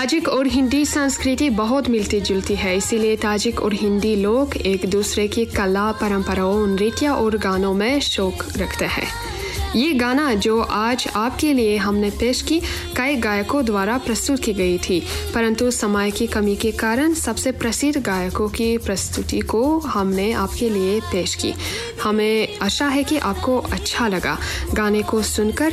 Tajik और हिंदी संस्कृति बहुत मिलती जुलती है, इसीलिए ताजिक और हिंदी लोग एक दूसरे की कला, परंपराओं, नृत्य और गानों में शौक रखते हैं। ये गाना जो आज आपके लिए हमने पेश की कई गायकों द्वारा प्रस्तुत की गई थी, परंतु समय की कमी के कारण सबसे प्रसिद्ध गायकों की प्रस्तुति को हमने आपके लिए पेश की। हमें आशा है कि आपको अच्छा लगा। गाने को सुनकर